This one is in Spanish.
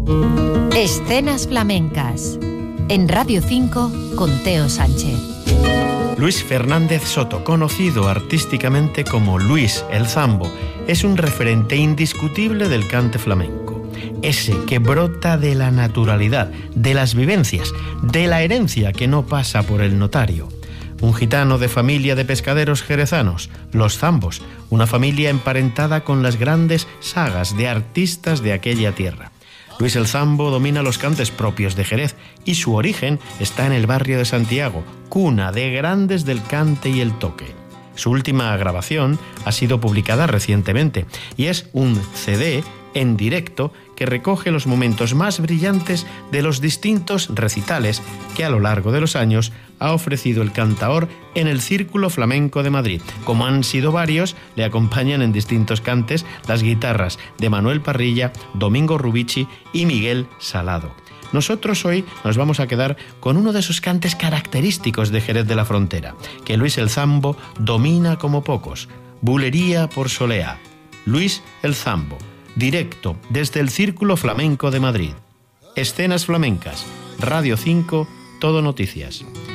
Escenas flamencas en Radio 5 con Teo Sánchez. Luis Fernández Soto, conocido artísticamente como Luis el Zambo, es un referente indiscutible del cante flamenco. Ese que brota de la naturalidad, de las vivencias, de la herencia que no pasa por el notario. Un gitano de familia de pescaderos jerezanos, los Zambos, una familia emparentada con las grandes sagas de artistas de aquella tierra. Luis el Zambo domina los cantes propios de Jerez y su origen está en el barrio de Santiago, cuna de grandes del cante y el toque. Su última grabación ha sido publicada recientemente y es un CD en directo que recoge los momentos más brillantes de los distintos recitales que a lo largo de los años ha ofrecido el cantaor en el Círculo Flamenco de Madrid. Como han sido varios, le acompañan en distintos cantes las guitarras de Manuel Parrilla, Domingo Rubici y Miguel Salado. Nosotros hoy nos vamos a quedar con uno de esos cantes característicos de Jerez de la Frontera, que Luis el Zambo domina como pocos. Bulería por Soleá. Luis el Zambo, directo desde el Círculo Flamenco de Madrid. Escenas flamencas, Radio 5, Todo Noticias.